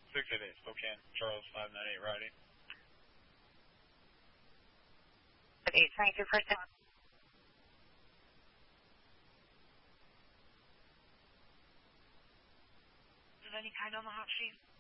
688 Spokane, Charles 598 riding. 8, thank you for that. Is there any kind on the hot sheet?